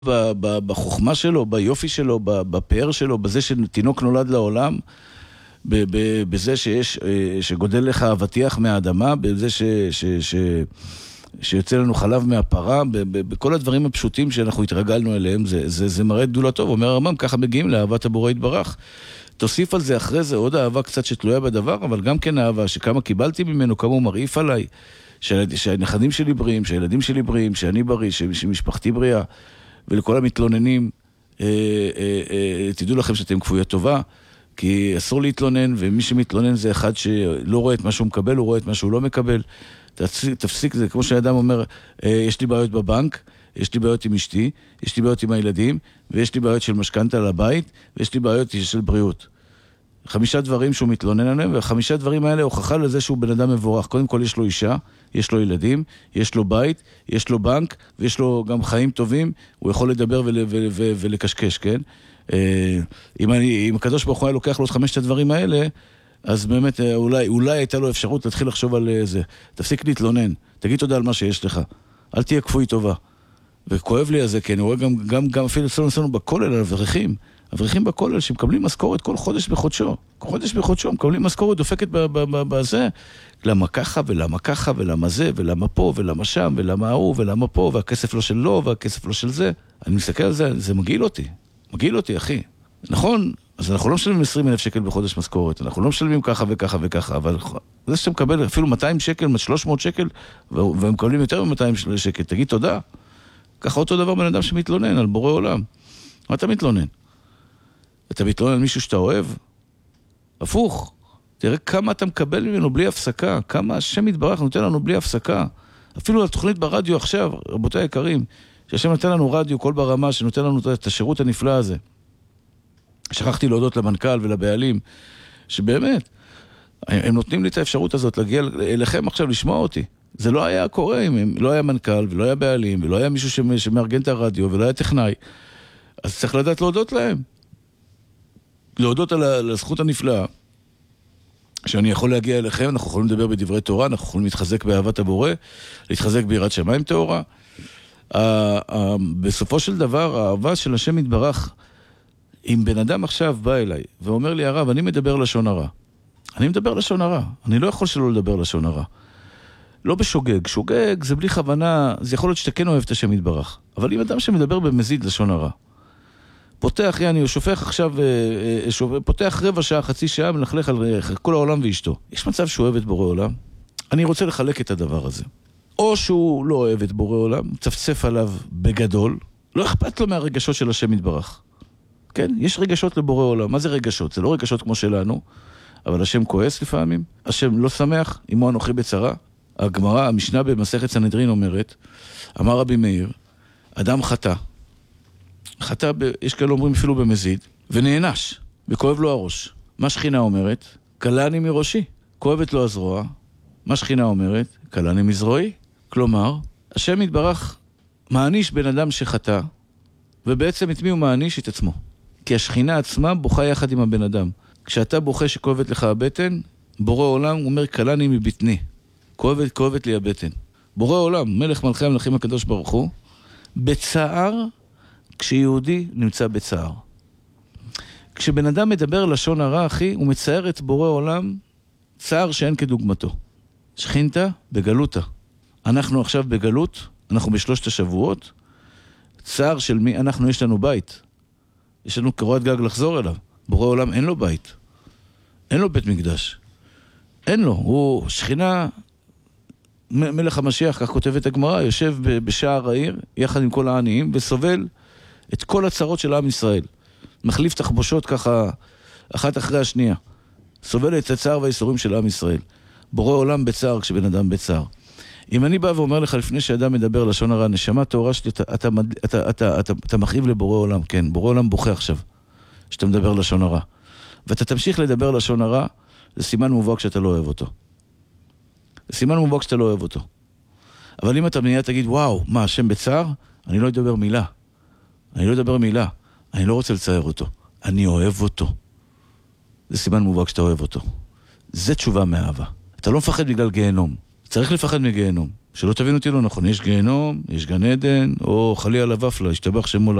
בחוכמה שלו, ביופי שלו, בפאר שלו, בזה שתינוק נולד לעולם, בזה שגודל לך אבטיח מהאדמה, בזה שיוצא לנו חלב מהפרה, בכל הדברים הפשוטים שאנחנו התרגלנו אליהם, זה מראה גדולה טוב. אומר הרמב"ם, ככה מגיעים לאהבת הבורא יתברך. תוסיף על זה אחרי זה עוד אהבה קצת שתלויה בדבר, אבל גם כן אהבה שכמה קיבלתי ממנו, כמה הוא מרעיף עליי, שהנכדים שלי בריאים, שהילדים שלי בריאים, שאני בריא, שמשפחתי בריאה, ולכל המתלוננים, תדעו לכם שאתם כפויה טובה, כי אסור להתלונן, ומי שמתלונן זה אחד שלא רואה את מה שהוא מקבל, הוא רואה את מה שהוא לא מקבל. תפסיק, זה כמו שהאדם אומר, יש לי בעיות בבנק, יש לי בעיות עם אשתי, יש לי בעיות עם הילדים, ויש לי בעיות של משכנתה לבית, ויש לי בעיות של בריאות. 5 דברים שהוא מתלונן עליהם, ו5 דברים האלה הוכחה לזה שהוא בן אדם מבורך. קודם כל יש לו אישה, יש לו ילדים, יש לו בית, יש לו בנק, ויש לו גם חיים טובים, הוא יכול לדבר ולקשקש, כן? אם הקדוש ברוך הוא היה לוקח לו את 5 הדברים האלה, אז באמת אולי הייתה לו אפשרות להתחיל לחשוב על זה. תפסיק להתלונן, תגיד תודה על מה שיש לך. אל תהיה כפוי טובה. וכואב לי על זה, כי אני רואה גם אפילו אצלנו בכולל על אברכים בכולל שמקבלים משכורת כל חודש בחודשו. חודש בחודשו, מקבלים משכורת דופקת בזה. למה ככה ולמה ככה ולמה זה ולמה פה ולמה שם ולמה ההוא ולמה פה והכסף לא שלו והכסף לא של זה. אני מסתכל על זה, זה מגעיל אותי, אחי. נכון, אז אנחנו לא משלמים 20,000 שקל בחודש משכורת, אנחנו לא משלמים ככה וככה וככה, אבל זה שאתה מקבל אפילו 200 שקל, 300 שקל, והם מקבלים יותר מ-200 שקל, תגיד תודה. ככה אותו דבר בן אדם שמתלונן על בורא עולם. מה אתה מתלונן? אתה מתלונן על מישהו שאתה אוהב? הפוך. תראה כמה אתה מקבל ממנו בלי הפסקה, כמה השם יתברך נותן לנו בלי הפסקה. אפילו התוכנית ברדיו עכשיו, רבותיי היקרים, שהשם נותן לנו רדיו כל ברמה, שנותן לנו את השירות הנפלא הזה. שכחתי להודות למנכ"ל ולבעלים, שבאמת, הם נותנים לי את האפשרות הזאת להגיע אליכם עכשיו לשמוע אותי. זה לא היה קורה אם לא היה מנכ"ל ולא היה בעלים ולא היה מישהו שמארגן את הרדיו ולא היה טכנאי. אז צריך לדעת להודות להם. להודות על הזכות הנפלאה שאני יכול להגיע אליכם, אנחנו יכולים לדבר בדברי תורה, אנחנו יכולים להתחזק באהבת הבורא, להתחזק ביראת שמיים טהורה. בסופו של דבר, האהבה של השם יתברך, אם בן אדם עכשיו בא אליי ואומר לי, הרב, אני מדבר לשון הרע. אני מדבר לשון הרע. אני לא יכול שלא לדבר לשון הרע. לא בשוגג. שוגג זה בלי כוונה, זה יכול להיות שאתה כן אוהב את השם יתברך. אבל אם אדם שמדבר במזיד לשון הרע, פותח, אני שופך עכשיו, פותח רבע שעה, חצי שעה, מלכלך על כל העולם ואשתו. יש מצב שהוא אוהב את בורא עולם? אני רוצה לחלק את הדבר הזה. או שהוא לא אוהב את בורא עולם, צפצף עליו בגדול, לא אכפת לו מהרגשות של השם יתברך. כן, יש רגשות לבורא עולם. מה זה רגשות? זה לא רגשות כמו שלנו, אבל השם כועס לפעמים. השם לא שמח, עמו אנוכי בצרה. הגמרא, המשנה במסכת סנהדרין אומרת, אמר רבי מאיר, אדם חטא, יש כאלה אומרים אפילו במזיד, ונענש, וכואב לו הראש. מה שכינה אומרת? קלני מראשי. כואבת לו הזרוע. מה שכינה אומרת? קלני מזרועי. כלומר, השם יתברך מעניש בן אדם שחטא, ובעצם את מי הוא מעניש? את עצמו. כי השכינה עצמה בוכה יחד עם הבן אדם. כשאתה בוכה שכואבת לך הבטן, בורא עולם אומר קלני מבטני. כואבת לי הבטן. בורא עולם, מלך מלכי המלכים הקדוש ברוך הוא, בצער, כשיהודי נמצא בצער. כשבן אדם מדבר לשון הרע, אחי, הוא מצייר את בורא עולם צער שאין כדוגמתו. שכינתה בגלותה. אנחנו עכשיו בגלות, אנחנו בשלושת השבועות, צער של מי? אנחנו, יש לנו בית. יש לנו קורת גג לחזור אליו. בורא עולם אין לו בית. אין לו בית מקדש. אין לו. הוא שכינה, מלך המשיח, כך כותבת הגמרא, יושב בשער העיר, יחד עם כל העניים, וסובל את כל הצרות של עם ישראל. מחליף תחבושות ככה, אחת אחרי השנייה. סובל את הצער והאיסורים של עם ישראל. בורא עולם בצער כשבן אדם בצער. אם אני בא ואומר לך לפני שאדם מדבר לשון הרע, נשמה תורה שלי, אתה מכאיב לבורא עולם, כן, בורא עולם בוכה עכשיו, שאתה מדבר לשון הרע. ואתה תמשיך לדבר לשון הרע, זה סימן מובהק שאתה לא אוהב אותו. זה סימן מובהק שאתה לא אוהב אותו. אבל אם אתה מיד תגיד, וואו, מה, השם בצער? אני לא אדבר מילה. אני לא רוצה לצייר אותו. אני אוהב אותו. זה סימן מובהק שאתה אוהב אותו. זה תשובה מאהבה. אתה לא מפחד בגלל גיהנום. צריך לפחד מגיהנום. שלא תבין אותי לא נכון, יש גיהנום, יש גן עדן, או חלילה ופלה, השתבח שמו